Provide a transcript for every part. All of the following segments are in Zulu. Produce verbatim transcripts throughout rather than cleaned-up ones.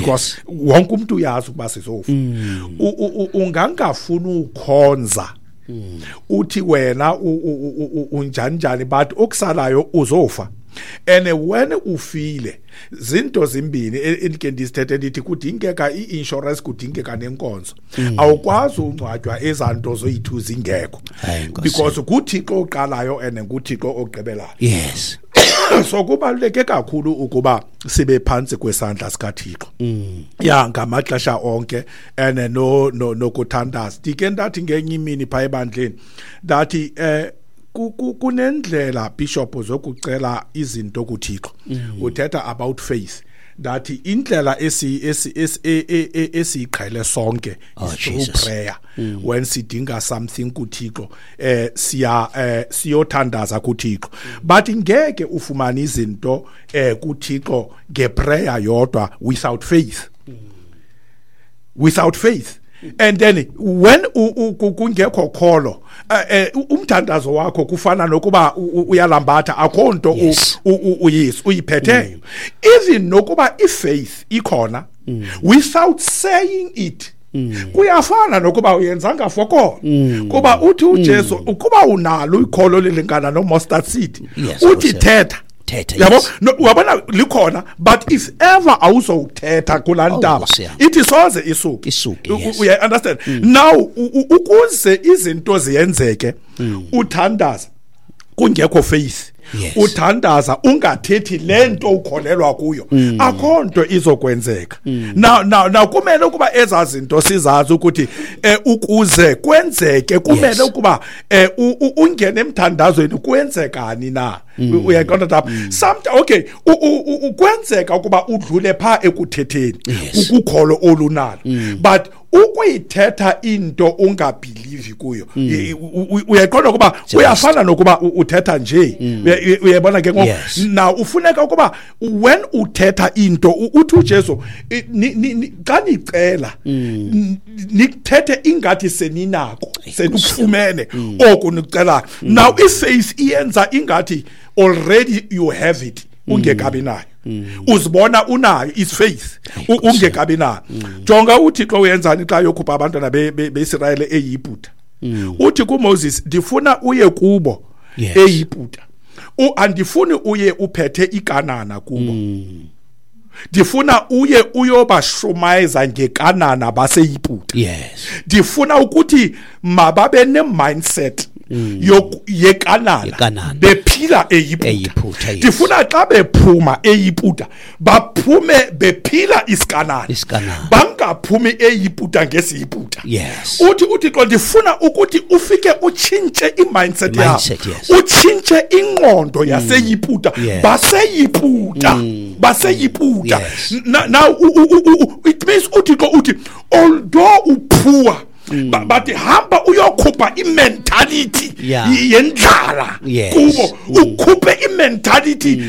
because wonke umuntu uyazi ukuba sizofa. Ungangafuna ukukhonza uthi wena unjani njani but okusalayo uzofa. And when ufile zinto zimbini endike ndisithethe ndithi kudingeka i-insurance kudingeka nenkonzo. Awukwazi uncwadwa ezanto zoyithu zingekho because kuThixo oqalayo and kuThixo ogqibelayo. Yes. So kubaluleke kakhulu ukuba sibe phansi kwesandla sikaThixo. Ya ngamaxesha onke and no no nokuthandaza. Dike ndathi ngenye imini pha ebandleni ndathi eh kunendlela bishop zokucela izinto kuThixo. Uthetha about faith. That indlela esi esi esiqhele sonke through prayer when sidinga something kuThixo eh siya eh siyothandaza kuThixo but ngeke ufumane izinto eh kuThixo ngeprayer yodwa without faith without faith. And then when kungekho kholo umthandazo wakho kufana nokuba uyalambatha akho nto uyisi uyiphetheyo. Even nokuba ifaith ikhona without saying it kuyafana nokuba uyenzanga foko kuba uthi uJesu ukuba unalo ikholo lelingana no mustard seed uthi thetha yabo wabona likhona but if ever awuzothetha kulantaba ithi soze isuke you understand now ukuze izinto ziyenzeke uthandaza kungekho faith uthandaza ungathethi lento ukholelwa kuyo akho nto izokwenzeka. Now now now kumele ukuba ezazinto sizazi ukuthi ukuze kwenzeke kumele ukuba ungene emthandazweni kwenzekani na uyaqonda lapha sometimes okay ukwenzeka ukuba udlule pha ekuthetheni ukukholo olunalo but ukuyithetha into ungabelieve kuyo uyaqonda ukuba uyafana nokuba uthetha nje uyabona ke ngoku now ufuneka ukuba when uthetha into uthi uJesu kanicela nikuthethe ingathi seninako senufumene okunicela. Now ifaith iyenza ingathi already you have it ungekabi nayo uzibona unayo is faith ungekabi nayo. Jonga uThixo uyenzani xa yokhupha abantwana beIsrael eYiputa uthi kuMoses ndifuna uye kubo eYiputa andifuni uye uphethe iKanana kubo ndifuna uye uyobashumayeza ngeKanana baseYiputa. Yes. Ndifuna ukuthi mababe ne mindset yeKanana bephila eYiputa. Ndifuna xa bephuma eYiputa baphume bephila isiKanana bangaphumi eYiputa ngesiYiputa. Yes. Uthi uthi xa ndifuna ukuthi ufike uchinche imindset yakho uchinche ingqondo yaseYiputa baseYiputa baseYiputa. Now it means uthi xa uthi although uphuwa but hamba uyokhupha imentality yendlala kubo ukhuphe imentality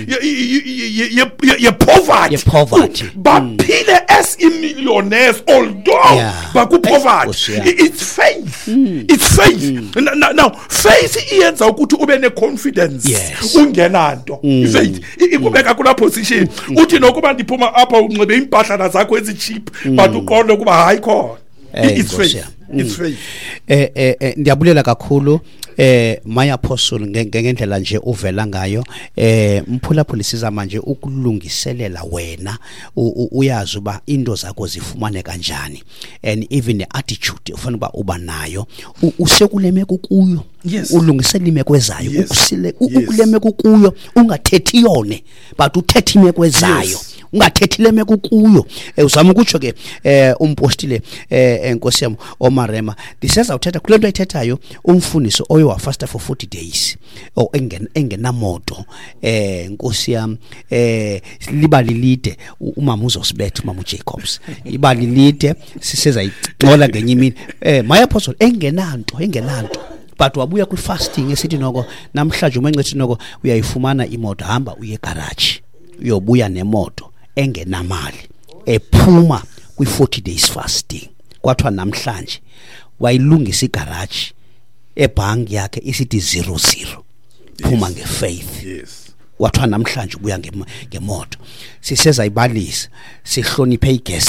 ye poverty baphile as millionaires although baku poverty. It's faith it's faith now faith iyenza ukuthi ube ne confidence ungenanto faith ikubeka kula position uthi nokuba ndiphuma apha unxibe impahla zakho ezicheap but uqonde ukuba hayi khona it's faith. It's faith. Eh eh ndiyabulela kakhulu eh my apostle ngendlela nje uvela ngayo eh mphulaphuli siza manje ukulungiselela wena uyazi uba into zakho zifumane kanjani and even the attitude ufana uba uba nayo usekuleme kukuyo ulungisela imeko ezayo ukusile ukuleme kukuyo ungathethi yone but uthethe imeko ezayo ungathethile meko kuyo uzama ukutsho ke umpostile enkosi yami oMarema diseza uthetha kule nto ayithethayo umfundisi oyo wa fasta for forty days o engena engenamoto enkosi yami libali lide umama uzosibetha umama uJacobs ibali lide siseza ixola ngenye imini my apostle engenanto engenanto but wabuya kwi fasting esithi noko namhlanje umencethi noko uyayifumana imoto hamba uye garage uyobuya nemoto engenamali ephuma kwi forty days fasting kwathiwa namhlanje wayilungisa igarage ebhanki yakhe isithi zero zero phuma ngefaith. Yes. Kwathiwa namhlanje ubuya ngemoto siseza ibalisa sihloniphe igesi